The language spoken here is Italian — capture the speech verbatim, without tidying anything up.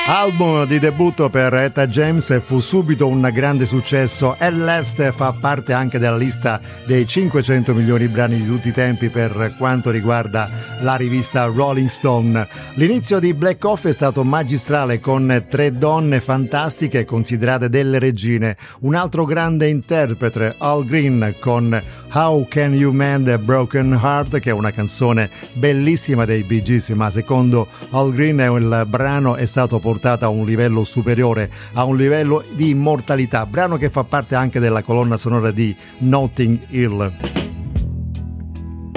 Album di debutto per Etta James e fu subito un grande successo. At Last fa parte anche della lista dei cinquecento migliori brani di tutti i tempi per quanto riguarda la rivista Rolling Stone. L'inizio di Black Coffee è stato magistrale, con tre donne fantastiche considerate delle regine. Un altro grande interprete, Al Green, con How Can You Mend a Broken Heart, che è una canzone bellissima dei Bee Gees, ma secondo Al Green il brano è stato portato a un livello superiore, a un livello di immortalità, brano che fa parte anche della colonna sonora di Notting Hill.